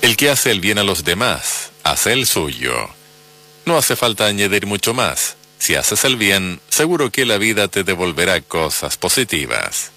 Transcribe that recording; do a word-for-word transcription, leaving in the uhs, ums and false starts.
El que hace el bien a los demás, hace el suyo. No hace falta añadir mucho más. Si haces el bien, seguro que la vida te devolverá cosas positivas.